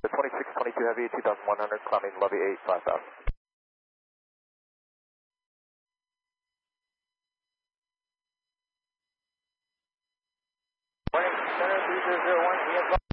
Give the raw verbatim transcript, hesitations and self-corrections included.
twenty-six twenty-two Heavy, two thousand one hundred, climbing levy eight, five thousand. Morning, Center three zero zero one,